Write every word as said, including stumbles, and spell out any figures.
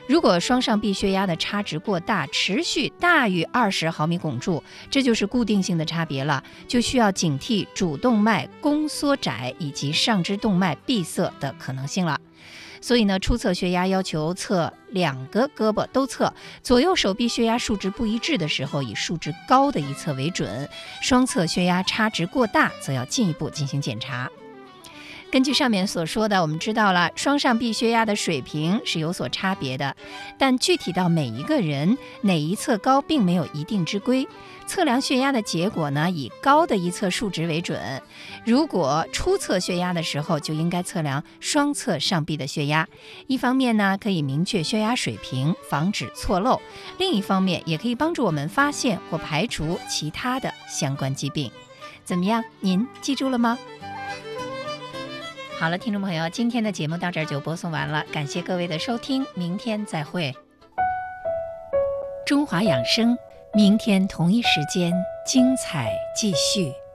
如果双上臂血压的差值过大，持续大于二十毫米汞柱，这就是固定性的差别了，就需要警惕主动脉弓缩窄以及上肢动脉闭塞的可能性了。所以呢，初测血压要求测两个胳膊都测，左右手臂血压数值不一致的时候，以数值高的一侧为准；双侧血压差值过大，则要进一步进行检查。根据上面所说的，我们知道了双上臂血压的水平是有所差别的，但具体到每一个人哪一侧高并没有一定之规。测量血压的结果呢，以高的一侧数值为准。如果初测血压的时候，就应该测量双侧上臂的血压。一方面呢，可以明确血压水平，防止错漏；另一方面，也可以帮助我们发现或排除其他的相关疾病。怎么样？您记住了吗？好了，听众朋友，今天的节目到这儿就播送完了，感谢各位的收听，明天再会。中华养生，明天同一时间精彩继续。